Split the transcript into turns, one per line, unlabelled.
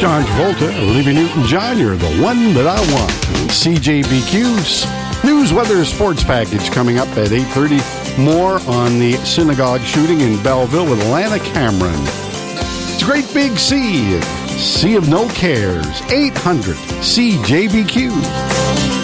John Travolta, Olivia Newton-John, you're the one that I want. CJBQ's News, Weather, Sports Package coming up at 8:30. More on the synagogue shooting in Belleville with Alana Cameron. It's a great big sea of no cares. 800 CJBQ.